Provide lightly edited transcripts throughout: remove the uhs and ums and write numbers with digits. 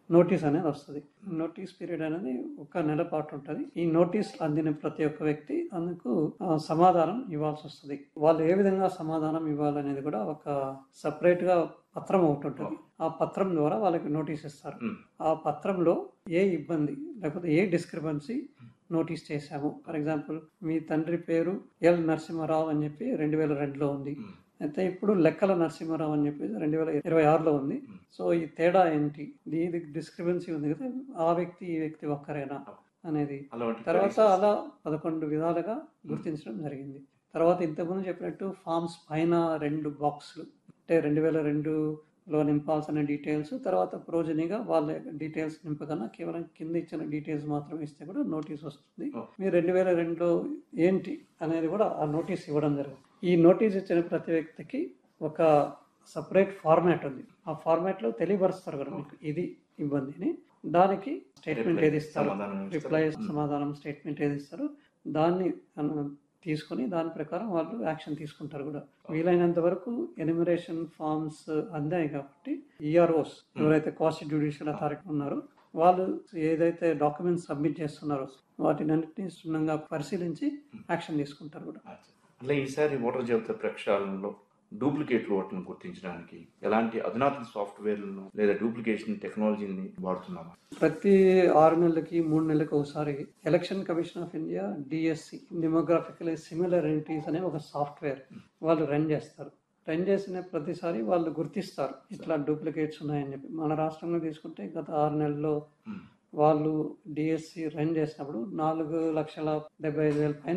Notice అనేది వస్తుంది. Notice period అనేది ఒక నెల పాటు ఉంటుంది. ఈ నోటీస్ అందిన ప్రతి ఒక్క వ్యక్తి అందుకు సమాధానం ఇవ్వాల్సి వస్తుంది. వాళ్ళు ఏ విధంగా సమాధానం ఇవ్వాలనేది కూడా ఒక సపరేట్ గా పత్రం ఒకటి ఉంటుంది. ఆ పత్రం ద్వారా వాళ్ళకి నోటీస్ ఇస్తారు. ఆ పత్రంలో ఏ ఇబ్బంది లేకపోతే ఏ డిస్క్రిపెన్సీ నోటీస్ చేశాము. ఫర్ ఎగ్జాంపుల్, మీ తండ్రి పేరు ఎల్ నరసింహారావు అని చెప్పి 2002లో ఉంది. అయితే ఇప్పుడు లెక్కల నరసింహారావు అని చెప్పి 2026లో ఉంది. సో ఈ తేడా ఏంటి, ఇది డిస్క్రిపెన్సీ ఉంది కదా, ఆ వ్యక్తి ఈ వ్యక్తి ఒక్కరేనా అనేది తర్వాత అలా 11 విధాలుగా గుర్తించడం జరిగింది. తర్వాత ఇంతకుముందు చెప్పినట్టు ఫామ్స్ పైన 2 బాక్సులు అంటే 2002లో నింపాల్సిన డీటెయిల్స్, తర్వాత ప్రోజనీగా వాళ్ళ డీటెయిల్స్ నింపకన్నా కేవలం కింద ఇచ్చిన డీటెయిల్స్ మాత్రం ఇస్తే కూడా నోటీస్ వస్తుంది. మీరు 2002లో ఏంటి అనేది కూడా ఆ నోటీస్ ఇవ్వడం జరుగుతుంది. ఈ నోటీస్ ఇచ్చిన ప్రతి వ్యక్తికి ఒక సపరేట్ ఫార్మాట్ ఉంది. ఆ ఫార్మాట్ లో తెలియపరుస్తారు కదా మీకు ఇది ఇబ్బందిని. దానికి స్టేట్మెంట్ ఏది ఇస్తారు, రిప్లై సమాధానం స్టేట్మెంట్ ఏది ఇస్తారు, దాన్ని తీసుకొని దాని ప్రకారం వాళ్ళు యాక్షన్ తీసుకుంటారు కూడా. వీలైనంత వరకు ఎన్యూమరేషన్ ఫార్మ్స్ అందాయి కాబట్టి ఈఆర్ఓస్ ఎవరైతే క్వాసి జ్యుడిషియల్ అథారిటీ ఉన్నారో వాళ్ళు ఏదైతే డాక్యుమెంట్స్ సబ్మిట్ చేస్తున్నారో వాటిని అన్నింటినీ క్షుణ్ణంగా పరిశీలించి యాక్షన్ తీసుకుంటారు కూడా. అట్లా ఈసారి ఓటర్ జాబితా ప్రక్షాళనలో డూప్లికేట్ ఓట్లను గుర్తించడానికి ఎలాంటి అధునాతన సాఫ్ట్వేర్లను లేదా డూప్లికేషన్ టెక్నాలజీని వాడుతున్నామా? ప్రతి 6 నెలలకి 3 నెలలకు ఒకసారి election commission of India DSC డెమోగ్రాఫికలీ similar entries అనే ఒక సాఫ్ట్వేర్ వాళ్ళు రన్ చేస్తారు. రన్ చేసిన ప్రతిసారి వాళ్ళు గుర్తిస్తారు ఇట్లా డూప్లికేట్స్ ఉన్నాయని చెప్పి. మన రాష్ట్రంలో తీసుకుంటే గత 6 నెలల్లో వాళ్ళు డిఎస్సి రన్ చేసినప్పుడు 4,75,000 పైన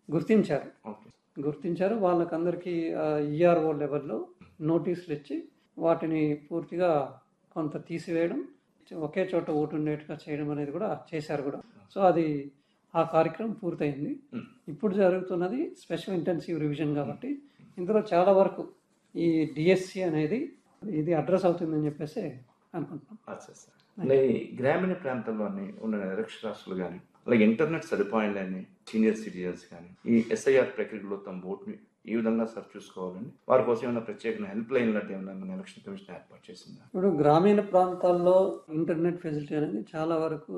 గుర్తించారు. వాళ్ళకందరికీ ఈఆర్ఓ లెవెల్లో నోటీసులు ఇచ్చి వాటిని పూర్తిగా కొంత తీసివేయడం, ఒకే చోట ఓటు ఉండేట్టుగా చేయడం అనేది కూడా చేశారు కూడా. సో అది ఆ కార్యక్రమం పూర్తయింది. ఇప్పుడు జరుగుతున్నది స్పెషల్ ఇంటెన్సివ్ రివిజన్ కాబట్టి ఇందులో చాలా వరకు ఈ డిఎస్సి అనేది ఇది అడ్రస్ అవుతుందని చెప్పేసి అనుకుంటున్నాం. గ్రామీణ ప్రాంతంలోని ఉన్న నిరక్షరాస్యులు కానీ అలాగే ఇంటర్నెట్ సదుపాయాలని సీనియర్ సిటిజన్స్ కానీ ఈ ఎస్ఐఆర్ ప్రక్రియలో తమ ఓటుని ఈ విధంగా చూసుకోవాలని వారి కోసం ఏమైనా ప్రత్యేక హెల్ప్ లైన్ లాంటి ఏమైనా మన ఎలక్షన్ కమిషన్ ఏర్పాటు చేసిందా? ఇప్పుడు గ్రామీణ ప్రాంతాల్లో ఇంటర్నెట్ ఫెసిలిటీ అనేది చాలా వరకు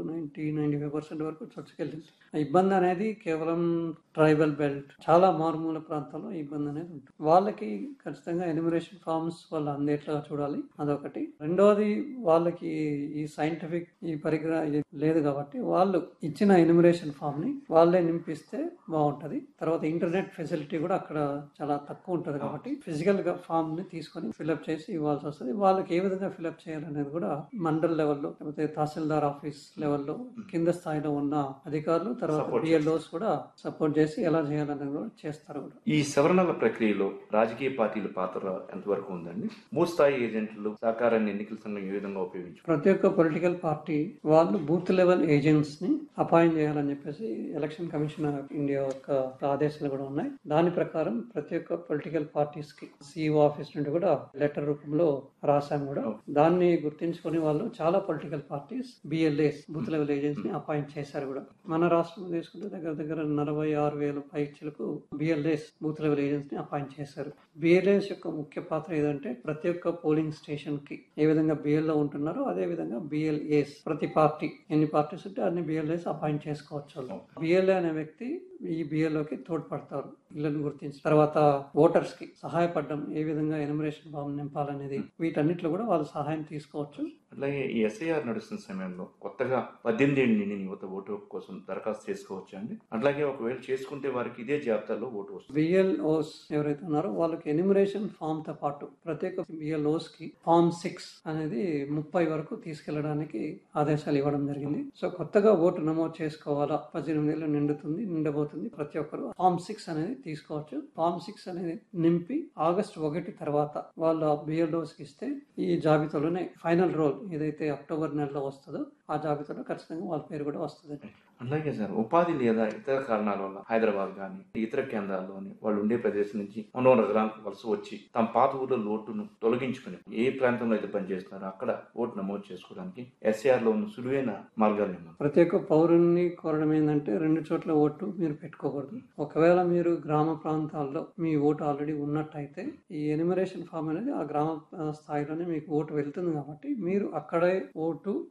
90-95% వరకు చొచ్చుకెళ్ళింది. ఇబ్బంది అనేది కేవలం ట్రైబల్ బెల్ట్, చాలా మారుమూల ప్రాంతాల్లో ఇబ్బంది అనేది ఉంటుంది. వాళ్ళకి ఖచ్చితంగా ఎన్యూమరేషన్ ఫార్మ్స్ వాళ్ళు అందేట్లా చూడాలి, అదొకటి. రెండోది, వాళ్ళకి ఈ సైంటిఫిక్ ఈ పరిజ్ఞానం లేదు కాబట్టి వాళ్ళు ఇచ్చిన ఎన్యూమరేషన్ ఫామ్ ని వాళ్ళే నింపిస్తే బాగుంటది. తర్వాత ఇంటర్నెట్ ఫెసిలిటీ కూడా అక్కడ చాలా తక్కువ ఉంటుంది కాబట్టి ఫిజికల్ గా ఫామ్ ని తీసుకొని ఫిల్అప్ చేసి ఇవ్వాల్సి వస్తుంది. వాళ్ళకి ఏ విధంగా ఫిల్అప్ చేయాలనేది కూడా మండల్ లెవెల్లో లేకపోతే తహసీల్దార్ ఆఫీస్ లెవెల్లో కింద స్థాయిలో ఉన్న అధికారులు తర్వాత బిఎల్ఓస్ కూడా సపోర్ట్ చేసి ఎలా చేయాలనేది కూడా చేస్తారు కూడా. ఈ సవరణల ప్రక్రియలో రాజకీయ పార్టీల పాత్ర ఎంతవరకు ఉందండి? బూత్ స్థాయి ఏజెంట్లు సహకారాన్ని ఎన్నికల సంఘం ఏ విధంగా ఉపయోగించారు? ప్రతి ఒక్క పొలిటికల్ పార్టీ వాళ్ళు బూత్ లెవెల్ ఏజెంట్స్ ని అపాయింట్ చేయాలని చెప్పేసి ఎలక్షన్ కమిషన్ ఆఫ్ ఇండియా యొక్క ఆదేశాలు కూడా ఉన్నాయి. దాని ప్రకారం ప్రతి ఒక్క పొలిటికల్ పార్టీస్ కి సిఇఓ ఆఫీస్ నుండి కూడా లెటర్ రూపంలో రాశాము కూడా. దాన్ని గుర్తించుకొని వాళ్ళు చాలా political parties BLAs booth level agents ని అపాయింట్ చేశారు కూడా. మన రాష్ట్రం తీసుకుంటే దగ్గర 46,000 పైచలకు బిఎల్ఏస్ బూత్ లెవెల్ ఏజెంట్స్ ని అపాయింట్ చేశారు. బిఎల్ఏస్ యొక్క ముఖ్య పాత్ర ఏదంటే ప్రతి ఒక్క పోలింగ్ స్టేషన్ కి ఏ విధంగా బిఎల్ఓ ఉంటున్నారో అదే విధంగా బిఎల్ఏస్ ప్రతి పార్టీ ఎన్ని పార్టీస్ ఉంటే అన్ని బిఎల్ఏస్ అపాయింట్ చేసుకోవచ్చు. బిఎల్ఏ అనే వ్యక్తి ఈ బిఎల్ఓకి తోడ్పడతారు. ఇళ్లను గుర్తించి తర్వాత ఓటర్స్ కి సహాయపడడం, ఏ విధంగా ఎన్యూమరేషన్ ఫామ్ నింపాలనేది, వీటన్నిటిలో కూడా వాళ్ళు సహాయం తీసుకోవచ్చు. అలాగే ఈ ఎస్ఐఆర్ నడుస్తున్న సమయంలో కొత్తగా 18 ఏళ్ల నిండిన యువత ఓటు కోసం దరఖాస్తు చేసుకోవచ్చు అండి. అట్లాగే ఒకవేళ చేసుకుంటే వారికి ఇదే జాబితాలో ఓటు వస్తుంది. బిఎల్ఓస్ ఎవరైతే ఉన్నారో వాళ్ళకి ఎన్యూమరేషన్ ఫామ్ తో పాటు ప్రత్యేక బిఎల్ఓస్ కి ఫామ్ 6 అనేది 30 వరకు తీసుకెళ్లడానికి ఆదేశాలు ఇవ్వడం జరిగింది. సో కొత్తగా ఓటు నమోదు చేసుకోవాలా, 18 ఏళ్ళు నిండబోతుంది ప్రతి ఒక్కరు ఫామ్ 6 అనేది తీసుకోవచ్చు. ఫామ్ 6 అనేది నింపి ఆగస్టు 1 తర్వాత వాళ్ళ బిఎల్ఓస్ కి ఇస్తే ఈ జాబితాలోనే ఫైనల్ రోల్ ఏదైతే అక్టోబర్ నెలలో వస్తుందో ఆ జాబితాలో ఖచ్చితంగా వాళ్ళ పేరు కూడా వస్తుంది. అలాగే సార్, ఉపాధి లేదా ఇతర కారణాల వల్ల హైదరాబాద్ కానీ ఇతర కేంద్రాల్లోని వాళ్ళు ఉండే ప్రదేశం నుంచి మనోహర్ నగరానికి వలస వచ్చి తమ పాత ఊర్లో ఓటును తొలగించుకుని ఏ ప్రాంతంలో అయితే పనిచేస్తున్నారో అక్కడ ఓటు నమోదు చేసుకోవడానికి ఎస్ఐఆర్ లో ఉన్న సులువైన మార్గాలు ఏమన్నా? ప్రతి ఒక్క పౌరుని కోరడం ఏంటంటే 2 చోట్ల ఓటు మీరు పెట్టుకోకూడదు. ఒకవేళ మీరు గ్రామ ప్రాంతాల్లో మీ ఓటు ఆల్రెడీ ఉన్నట్టయితే ఈ ఎన్యూమరేషన్ ఫామ్ అనేది ఆ గ్రామ స్థాయిలోనే మీకు ఓటు వెళ్తుంది కాబట్టి మీరు అక్కడే ఓటు